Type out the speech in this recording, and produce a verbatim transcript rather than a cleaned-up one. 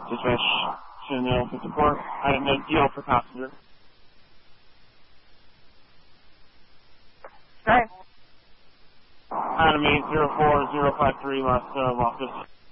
Dispatch Chanel fifty-four. Item yellow for passenger. Sorry. Item eight zero four zero five three, last uh, office.